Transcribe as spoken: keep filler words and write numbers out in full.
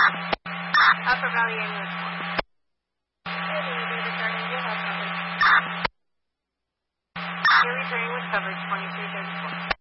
Upper Valley Ambulance one. Good evening, returning. You have coverage. You're returning with coverage twenty-three thirty-four.